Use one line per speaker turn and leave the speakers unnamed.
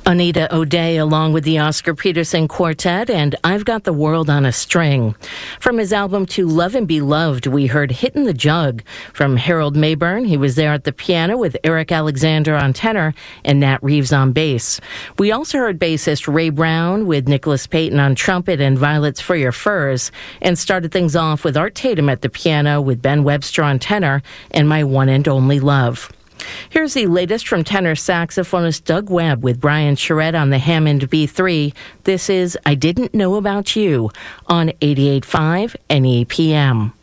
Anita O'Day along with the Oscar Peterson Quartet and I've Got the World on a String. From his album To Love and Be Loved, we heard Hittin' the Jug. From Harold Mayburn, he was there at the piano with Eric Alexander on tenor and Nat Reeves on bass. We also heard bassist Ray Brown with Nicholas Payton on trumpet and Violets for Your Furs, and started things off with Art Tatum at the piano with Ben Webster on tenor and My One and Only Love. Here's the latest from tenor saxophonist Doug Webb with Brian Charette on the Hammond B3. This is I Didn't Know About You on 88.5 NEPM.